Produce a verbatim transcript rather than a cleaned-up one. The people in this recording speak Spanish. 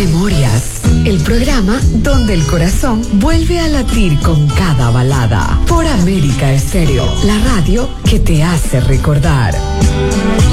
Memorias, el programa donde el corazón vuelve a latir con cada balada. Por América Estéreo, la radio que te hace recordar.